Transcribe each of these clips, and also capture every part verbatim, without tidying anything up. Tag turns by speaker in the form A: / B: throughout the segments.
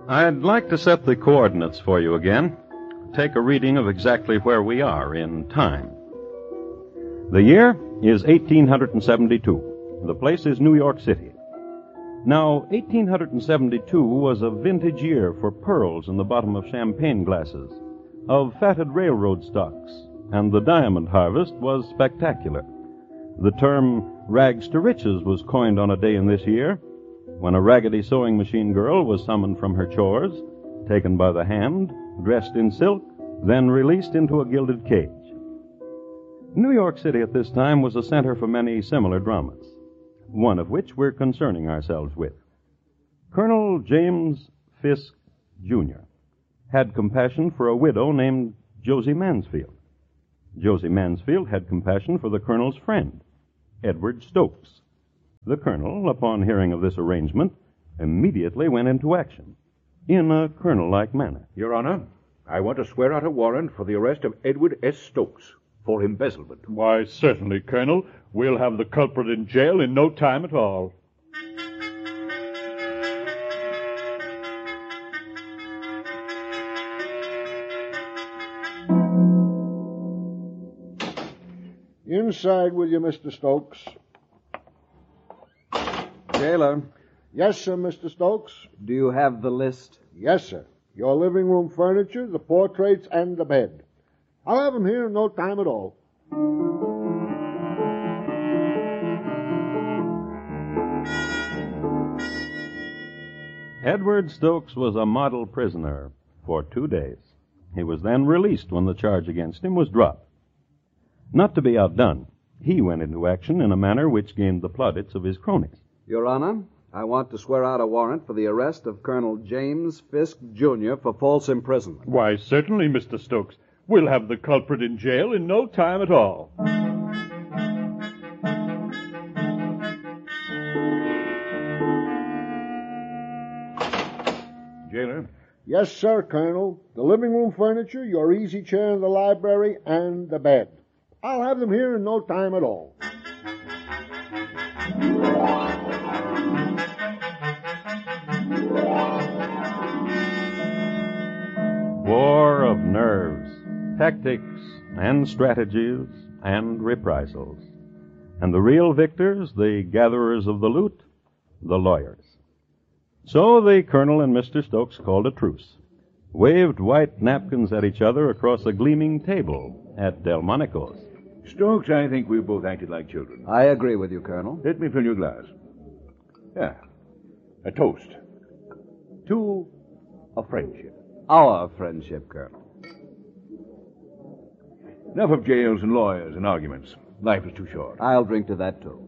A: I'd like to set the coordinates for you again. Take a reading of exactly where we are in time. The year is eighteen seventy-two. The place is New York City. Now, eighteen seventy-two was a vintage year for pearls in the bottom of champagne glasses, of fatted railroad stocks, and the diamond harvest was spectacular. The term rags to riches was coined on a day in this year, when a raggedy sewing machine girl was summoned from her chores, taken by the hand, dressed in silk, then released into a gilded cage. New York City at this time was a center for many similar dramas, one of which we're concerning ourselves with. Colonel James Fisk, Junior had compassion for a widow named Josie Mansfield. Josie Mansfield had compassion for the colonel's friend, Edward Stokes. The colonel, upon hearing of this arrangement, immediately went into action, in a colonel-like manner.
B: Your Honor, I want to swear out a warrant for the arrest of Edward S. Stokes for embezzlement.
C: Why, certainly, Colonel. We'll have the culprit in jail in no time at all.
D: Inside with you, Mister Stokes.
E: Jailer.
D: Yes, sir, Mister Stokes.
E: Do you have the list?
D: Yes, sir. Your living room furniture, the portraits, and the bed. I'll have them here in no time at all.
A: Edward Stokes was a model prisoner for two days. He was then released when the charge against him was dropped. Not to be outdone, he went into action in a manner which gained the plaudits of his cronies.
E: Your Honor, I want to swear out a warrant for the arrest of Colonel James Fisk, Junior for false imprisonment.
C: Why, certainly, Mister Stokes. We'll have the culprit in jail in no time at all.
B: Jailer?
D: Yes, sir, Colonel. The living room furniture, your easy chair in the library, and the bed. I'll have them here in no time at all.
A: War of nerves, tactics, and strategies, and reprisals. And the real victors, the gatherers of the loot, the lawyers. So the colonel and Mister Stokes called a truce, waved white napkins at each other across a gleaming table at Delmonico's.
B: Stokes, I think we've both acted like children.
E: I agree with you, Colonel.
B: Let me fill your glass. Yeah. A toast. To a friendship.
E: Our friendship, Colonel.
B: Enough of jails and lawyers and arguments. Life is too short.
E: I'll drink to that, too.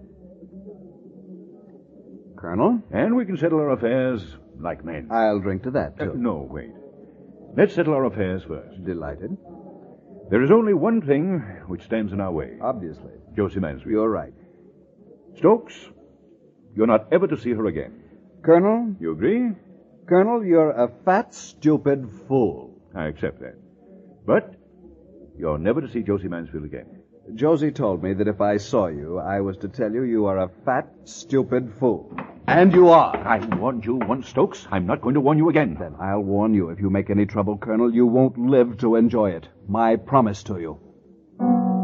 E: Colonel?
B: And we can settle our affairs like men.
E: I'll drink to that, too.
B: Uh, no, wait. Let's settle our affairs first.
E: Delighted.
B: There is only one thing which stands in our way.
E: Obviously.
B: Josie Mansfield.
E: You're right.
B: Stokes, you're not ever to see her again.
E: Colonel?
B: You agree?
E: Colonel, you're a fat, stupid fool.
B: I accept that. But you're never to see Josie Mansfield again.
E: Josie told me that if I saw you, I was to tell you you are a fat, stupid fool. And you are.
B: I warned you once, Stokes. I'm not going to warn you again.
E: Then I'll warn you. If you make any trouble, Colonel, you won't live to enjoy it. My promise to you.